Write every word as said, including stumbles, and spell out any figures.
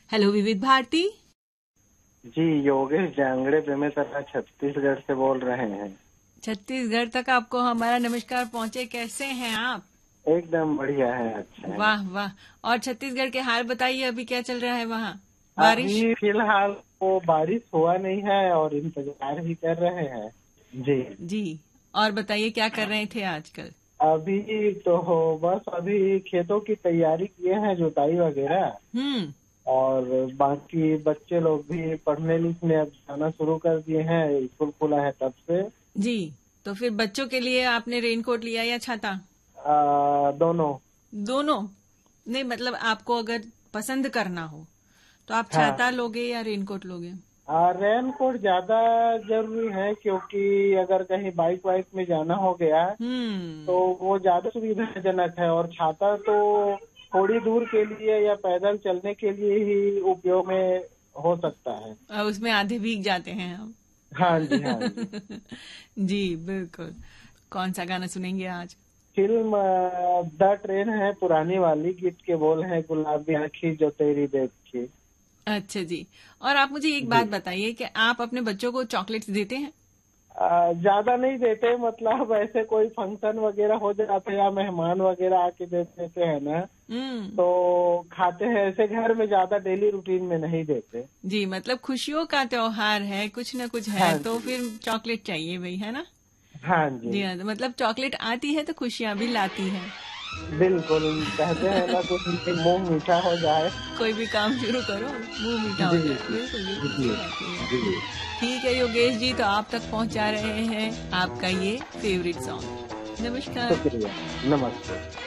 Hello विविध भारती। जी, योगेश जांगड़े बेमेतरा छत्तीसगढ़ से बोल रहे हैं। छत्तीसगढ़ तक आपको हमारा नमस्कार पहुंचे। कैसे हैं आप? एकदम बढ़िया है, अच्छा है। वाह वाह। और छत्तीसगढ़ के हाल बताइए, अभी क्या चल रहा है वहाँ? बारिश? अभी फिलहाल तो बारिश हुआ नहीं है और इंतजार ही कर रहे हैं। जी जी। और बताइए क्या कर रहे थे आजकल? अभी तो बस अभी खेतों की तैयारी किए हैं, जुताई वगैरह। हम्म। और बाकी बच्चे लोग भी पढ़ने लिखने अब जाना शुरू कर दिए हैं, स्कूल खुला है तब से। जी। तो फिर बच्चों के लिए आपने रेनकोट लिया या छाता? आ, दोनों। दोनों? नहीं, मतलब आपको अगर पसंद करना हो तो आप छाता हाँ, लोगे या रेनकोट लोगे? रेन कोट ज्यादा जरूरी है, क्योंकि अगर कहीं बाइक वाइक में जाना हो गया तो हम्म। वो ज्यादा सुविधाजनक है। और छाता तो थोड़ी दूर के लिए या पैदल चलने के लिए ही उपयोग में हो सकता है। और उसमें आधे भीग जाते हैं हम। हाँ जी, हाँ जी। जी बिल्कुल। कौन सा गाना सुनेंगे आज? फिल्म अ, द ट्रेन है, पुरानी वाली। गीत के बोल है, गुलाबी आँखी जो तेरी देख के। अच्छा जी। और आप मुझे एक जी, बात बताइए कि आप अपने बच्चों को चॉकलेट्स देते हैं? आ, ज्यादा नहीं देते, मतलब ऐसे कोई फंक्शन वगैरह हो जाते हैं या मेहमान वगैरह आके दे देते हैं ना, हम्म। तो खाते हैं। ऐसे घर में ज्यादा डेली रूटीन में नहीं देते। जी, मतलब खुशियों का त्योहार है, कुछ न कुछ है हाँ तो जी, फिर चॉकलेट चाहिए भाई, है ना? हाँ जी, जी हाँ, तो मतलब चॉकलेट आती है तो खुशियां भी लाती है। बिल्कुल। कहते हैं ना, कुछ मुंह मीठा हो जाए। कोई भी काम शुरू करो, मुंह मीठा हो जी जाए। जी बिल्कुल बिल्कुल, जी सही बात है आपकी। जी। ठीक है योगेश जी, तो आप तक पहुंचा रहे हैं आपका ये फेवरेट सॉन्ग। नमस्कार। शुक्रिया, नमस्ते।